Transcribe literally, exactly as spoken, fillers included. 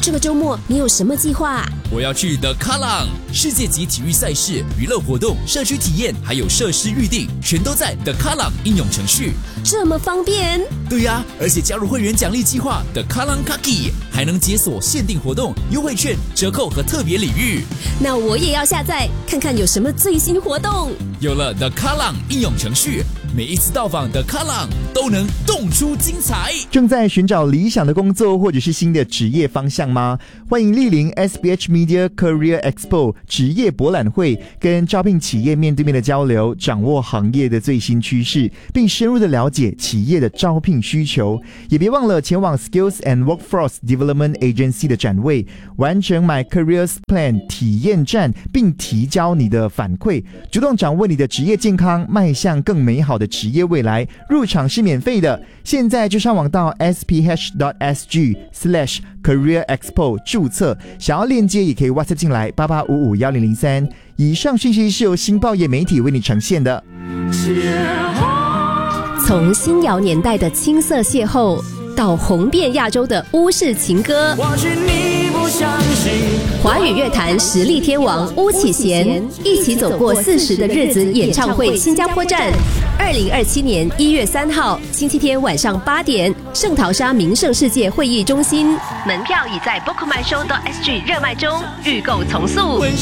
这个周末你有什么计划？ 我要去 The Kallang 世界级体育赛事、娱乐活动、社区体验，还有设施预定，全都在 The Kallang 应用程序。 这么方便？ 对呀，而且加入会员奖励计划 The Kallang Kaki， 还能解锁限定活动、优惠券、折扣和特别礼遇。 那我也要下载看看有什么最新活动。 有了 The Kallang 应用程序，每一次到访 The Kallang 都能动出精彩。 正在寻找理想的工作或者是新的职业方向吗？欢迎莅临 S B H Media Career Expo 职业博览会，跟招聘企业面对面的交流，掌握行业的最新趋势，并深入的了解企业的招聘需求。也别忘了前往 Skills and Workforce Development Agency 的展位，完成 My Careers Plan 体验站，并提交你的反馈，主动掌握你的职业健康，迈向更美好的职业未来。入场是免费的，现在就上网到 s p h dot s g slash career expo 注册，想要链接也可以 WhatsApp 进来八八五五一零零三。以上讯息是由新报业媒体为你呈现的。 从新谣年代的青涩邂逅，到红遍亚洲的巫式情歌，华语乐坛实力天王巫启贤一起走过四十的日子演唱会新加坡站，二零二七年一月三号星期天晚上八点，圣淘沙名胜世界会议中心，门票已在 book my show dot s g 热卖中，预购从速。